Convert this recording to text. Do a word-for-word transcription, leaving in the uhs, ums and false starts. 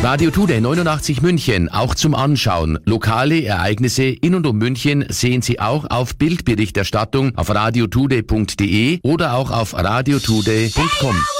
Radio Today neunundachtzig München, auch zum Anschauen. Lokale Ereignisse in und um München sehen Sie auch auf Bildberichterstattung auf radiotoday punkt de oder auch auf radiotoday punkt com.